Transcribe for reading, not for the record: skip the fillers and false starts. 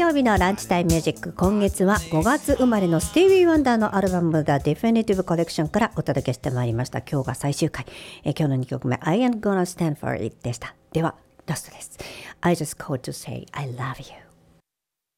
曜日のランチタイムミュージック、今月は5月生まれのスティービー・ワンダーのアルバム The Definitive Collection からお届けしてまいりました。今日が最終回、今日の2曲目 I Ain't Gonna Stand For It でした。ではラストです。 I just called to say I love you